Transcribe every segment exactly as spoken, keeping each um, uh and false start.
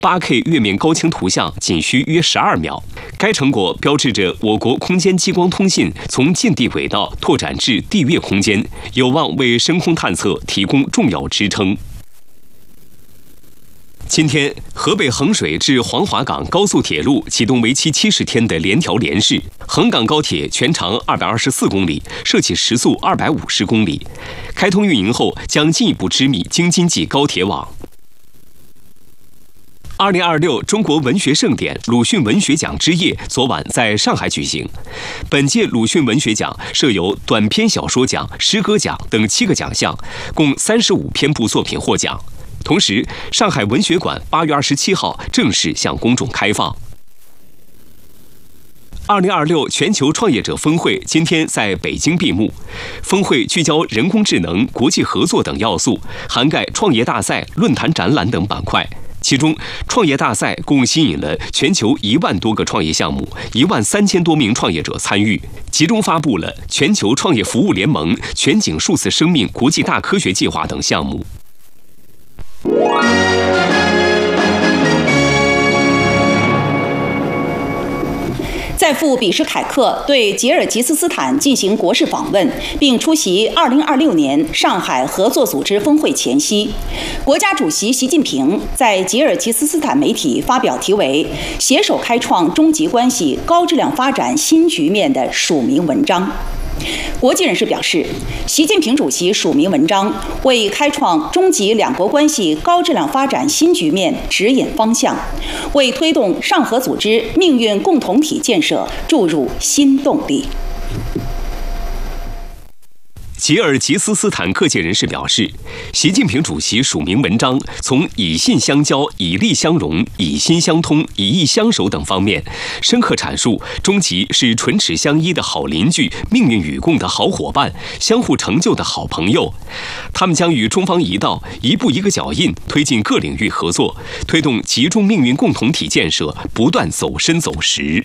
八 K 月面高清图像仅需约十二秒。该成果标志着我国空间激光通信从近地轨道拓展至地月空间，有望为深空探测提供重要支撑。今天，河北衡水至黄骅港高速铁路启动为期七十天的联调联试，衡港高铁全长二百二十四公里，设起时速二百五十公里。开通运营后，将进一步织密京津冀高铁网。二零二六中国文学盛典鲁迅文学奖之夜昨晚在上海举行。本届鲁迅文学奖设有短篇小说奖、诗歌奖等七个奖项，共三十五篇部作品获奖。同时，上海文学馆八月二十七号正式向公众开放。二零二六全球创业者峰会今天在北京闭幕。峰会聚焦人工智能、国际合作等要素，涵盖创业大赛、论坛展览等板块。其中，创业大赛共吸引了全球一万多个创业项目，一万三千多名创业者参与，集中发布了全球创业服务联盟、全景数字生命国际大科学计划等项目。 在赴比什凯克对吉尔吉斯斯坦进行国事访问，并出席二零二六年上海合作组织峰会前夕，国家主席习近平在吉尔吉斯斯坦媒体发表题为“携手开创中吉关系高质量发展新局面”的署名文章。国际人士表示，习近平主席署名文章为开创中吉两国关系高质量发展新局面指引方向，为推动上合组织命运共同体建设注入新动力。 吉尔吉斯斯坦各界人士表示，习近平主席署名文章从以信相交、以利相融、以心相通、以义相守等方面，深刻阐述中吉是唇齿相依的好邻居、命运与共的好伙伴、相互成就的好朋友。他们将与中方一道，一步一个脚印，推进各领域合作，推动吉中命运共同体建设不断走深走实。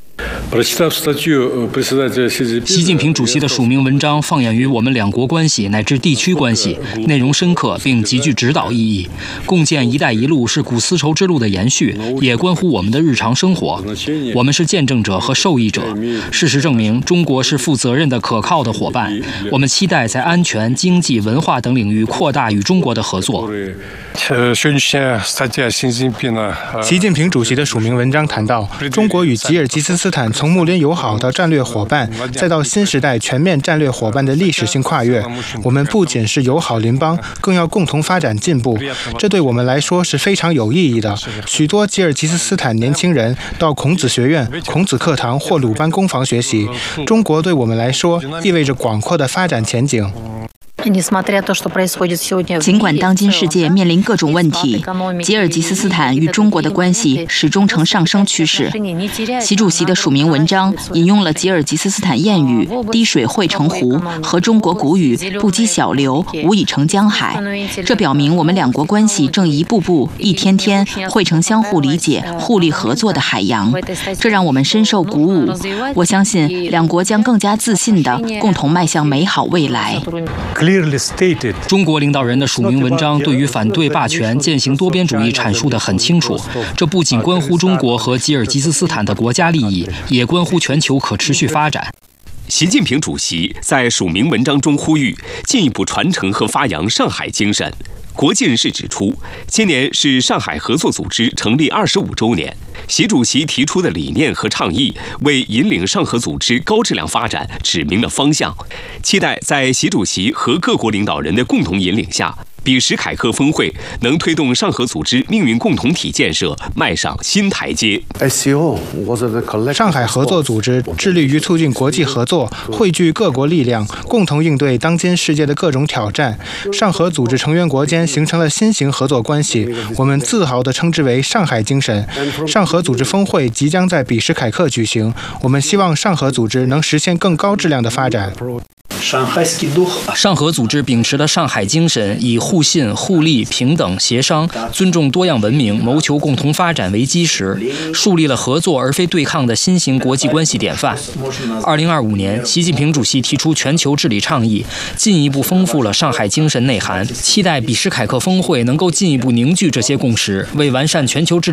习近平主席的署名文章放眼于我们两国关系乃至地区关系，内容深刻并极具指导意义。共建“一带一路”是古丝绸之路的延续，也关乎我们的日常生活。我们是见证者和受益者。事实证明，中国是负责任的、可靠的伙伴。我们期待在安全、经济、文化等领域扩大与中国的合作。 习近平主席的署名文章谈到，中国与吉尔吉斯斯坦从睦邻友好到战略伙伴，再到新时代全面战略伙伴的历史性跨越，我们不仅是友好邻邦，更要共同发展进步。这对我们来说是非常有意义的。许多吉尔吉斯斯坦年轻人到孔子学院、孔子课堂或鲁班工坊学习。中国对我们来说意味着广阔的发展前景。 尽管当今世界面临各种问题，吉尔吉斯斯坦与中国的关系始终呈上升趋势。习主席的署名文章引用了吉尔吉斯斯坦谚语“滴水汇成湖”和中国古语“不积小流，无以成江海”。这表明我们两国关系正一步步、一天天汇成相互理解、互利合作的海洋。这让我们深受鼓舞。我相信两国将更加自信地共同迈向美好未来。 中国领导人的署名文章对于反对霸权、践行多边主义阐述得很清楚。这不仅关乎中国和吉尔吉斯斯坦的国家利益，也关乎全球可持续发展。 习近平主席在署名文章中呼吁，进一步传承和发扬上海精神。国际人士指出，今年是上海合作组织成立二十五周年。习主席提出的理念和倡议，为引领上合组织高质量发展指明了方向。期待在习主席和各国领导人的共同引领下，比什凯克峰会能推动上合组织命运共同体建设迈上新台阶。 上海合作组织致力于促进国际合作，汇聚各国力量，共同应对当今世界的各种挑战。上合组织成员国间形成了新型合作关系，我们自豪地称之为上海精神。上合组织峰会即将在比什凯克举行，我们希望上合组织能实现更高质量的发展。 上合组织秉持的上海精神，以互信、互利、平等、协商、尊重多样文明、谋求共同发展为基石，树立了合作而非对抗的新型国际关系典范。二零二五年，习近平主席提出全球治理倡议，进一步丰富了上海精神内涵。期待比什凯克峰会能够进一步凝聚这些共识，为完善全球治理